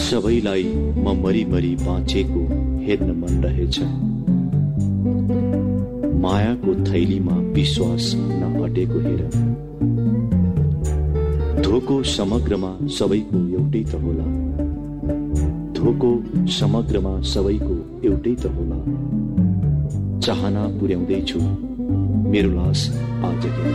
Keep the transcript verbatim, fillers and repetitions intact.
सबैलाई म मरी मरी बाँचेको हेर्न मन रहेछ। मायाको थैलीमा विश्वास नअटेको हेर। धोको समग्रमा सबैको एउटै त होला। धोको समग्रमा सबैको एउटै त होला। चाहना पुर्याउँदैछु मेरो लास आज हेर।